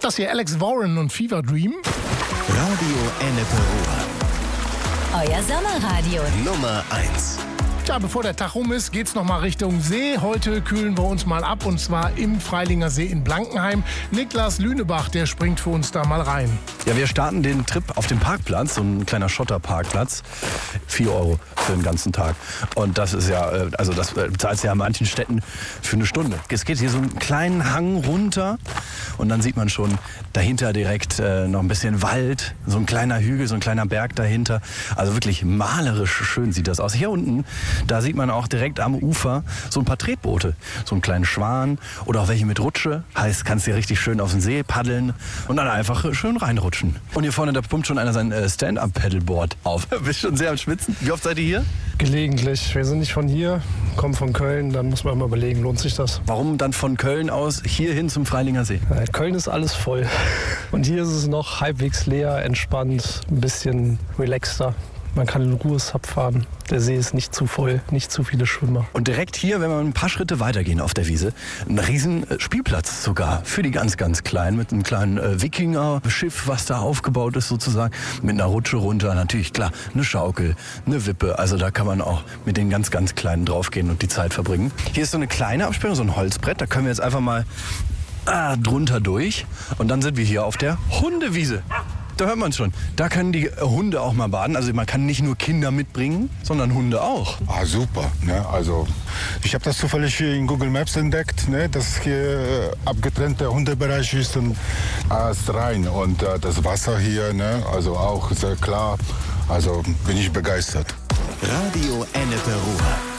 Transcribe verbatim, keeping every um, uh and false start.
Das hier Alex Warren und Fever Dream. Radio Ennepe Ruhr. Euer Sommerradio. Nummer eins. Ja, bevor der Tag rum ist, geht's noch mal Richtung See. Heute kühlen wir uns mal ab und zwar im Freilinger See in Blankenheim. Niklas Lünebach, der springt für uns da mal rein. Ja, wir starten den Trip auf dem Parkplatz, so ein kleiner Schotterparkplatz. vier Euro für den ganzen Tag. Und das ist ja, also das bezahlst du ja in manchen Städten für eine Stunde. Es geht hier so einen kleinen Hang runter und dann sieht man schon dahinter direkt äh, noch ein bisschen Wald, so ein kleiner Hügel, so ein kleiner Berg dahinter. Also wirklich malerisch schön sieht das aus. Hier unten, da sieht man auch direkt am Ufer so ein paar Tretboote, so einen kleinen Schwan oder auch welche mit Rutsche. Heißt, kannst du hier richtig schön auf den See paddeln und dann einfach schön reinrutschen. Und hier vorne, da pumpt schon einer sein äh, Stand-Up-Paddleboard auf. Bist schon sehr am Schwitzen. Wie oft seid ihr hier? Gelegentlich. Wir sind nicht von hier, kommen von Köln. Dann muss man immer überlegen, lohnt sich das? Warum dann von Köln aus hier hin zum Freilinger See? Ja, Köln ist alles voll. Und hier ist es noch halbwegs leer, entspannt, ein bisschen relaxter. Man kann in Ruhe Sub fahren. Der See ist nicht zu voll, nicht zu viele Schwimmer. Und direkt hier, wenn wir ein paar Schritte weitergehen auf der Wiese, ein riesen Spielplatz sogar für die ganz, ganz Kleinen. Mit einem kleinen äh, Wikinger-Schiff, was da aufgebaut ist sozusagen. Mit einer Rutsche runter, natürlich klar, eine Schaukel, eine Wippe. Also da kann man auch mit den ganz, ganz Kleinen draufgehen und die Zeit verbringen. Hier ist so eine kleine Absperrung, so ein Holzbrett. Da können wir jetzt einfach mal ah, drunter durch. Und dann sind wir hier auf der Hundewiese. Da hört man es schon. Da können die Hunde auch mal baden. Also man kann nicht nur Kinder mitbringen, sondern Hunde auch. Ah, super. Ne? Also ich habe das zufällig hier in Google Maps entdeckt, ne? Dass hier äh, abgetrennt der Hundebereich ist und alles rein. Und äh, das Wasser hier, ne? Also auch sehr klar. Also bin ich begeistert. Radio Ennepe Ruhr.